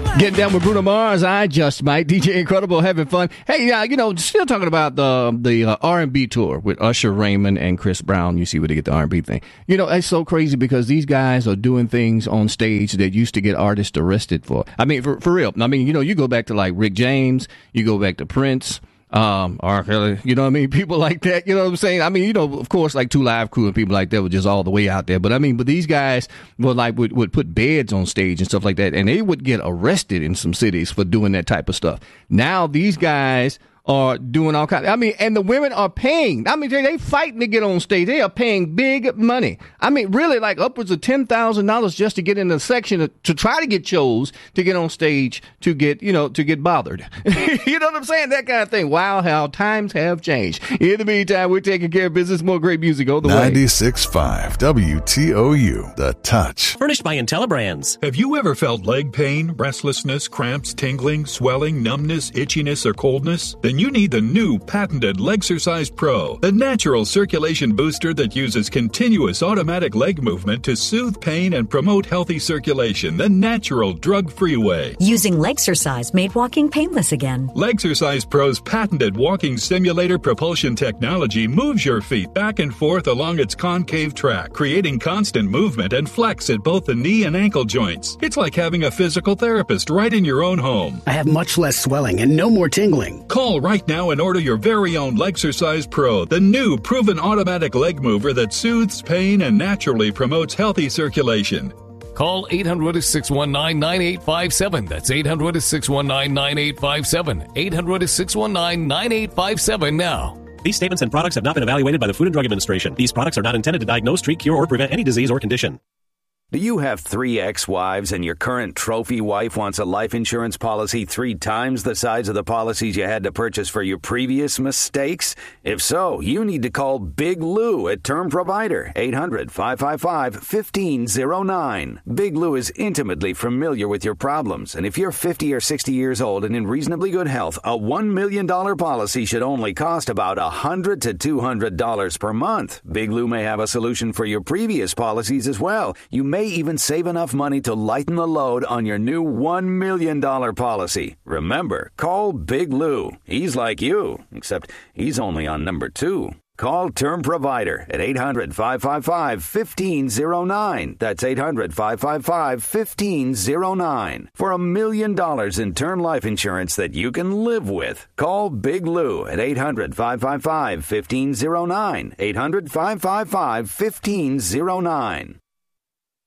Getting down with Bruno Mars, I Just Might. DJ Incredible, having fun. Hey, yeah, still talking about the R&B tour with Usher Raymond and Chris Brown. You see where they get the R&B thing. It's so crazy because these guys are doing things on stage that used to get artists arrested for. I mean, for real. I mean, you go back to like Rick James, you go back to Prince, R. Kelly, people like that, you know what I'm saying? I mean, of course, like Two Live Crew and people like that were just all the way out there. But but these guys would put beds on stage and stuff like that, and they would get arrested in some cities for doing that type of stuff. Now these guys are doing all kinds. And the women are paying. They fighting to get on stage. They are paying big money. Really, like upwards of $10,000 just to get in the section to try to get chose to get on stage to get bothered. You know what I'm saying? That kind of thing. Wow, how times have changed. In the meantime, we're taking care of business. More great music on the way. 96.5 WTOU, The Touch. Furnished by Intellibrands. Have you ever felt leg pain, restlessness, cramps, tingling, swelling, numbness, itchiness, or coldness? Then you need the new patented Legsercise Pro, the natural circulation booster that uses continuous automatic leg movement to soothe pain and promote healthy circulation the natural drug-free way. Using Legsercise made walking painless again. Legsercise Pro's patented walking simulator propulsion technology moves your feet back and forth along its concave track, creating constant movement and flex at both the knee and ankle joints. It's like having a physical therapist right in your own home. I have much less swelling and no more tingling. Call right now and order your very own Legsercise Pro, the new proven automatic leg mover that soothes pain and naturally promotes healthy circulation. Call 800-619-9857. That's 800-619-9857. 800-619-9857 now. These statements and products have not been evaluated by the Food and Drug Administration. These products are not intended to diagnose, treat, cure, or prevent any disease or condition. Do you have 3 ex-wives and your current trophy wife wants a life insurance policy 3 times the size of the policies you had to purchase for your previous mistakes? If so, you need to call Big Lou at Term Provider, 800-555-1509. Big Lou is intimately familiar with your problems, and if you're 50 or 60 years old and in reasonably good health, a $1 million policy should only cost about $100 to $200 per month. Big Lou may have a solution for your previous policies as well. You may even save enough money to lighten the load on your new $1 million policy. Remember, call Big Lou. He's like you, except he's only on number 2. Call Term Provider at 800-555-1509. That's 800-555-1509. For $1 million in term life insurance that you can live with. Call Big Lou at 800-555-1509. 800-555-1509.